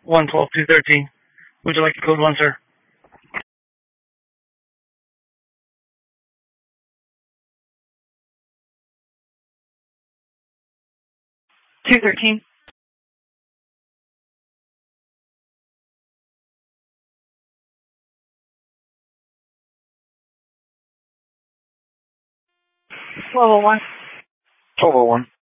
112-213. Would you like the code 1, sir? 213. Level 1. 1201.